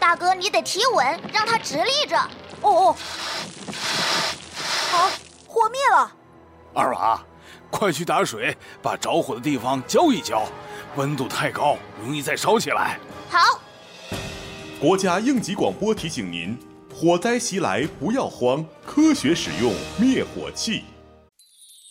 大哥，你得提稳，让它直立着。 哦，好，火灭了。 二娃，快去打水，把着火的地方浇一浇，温度太高，容易再烧起来。 好。 国家应急广播提醒您：火灾袭来不要慌，科学使用灭火器。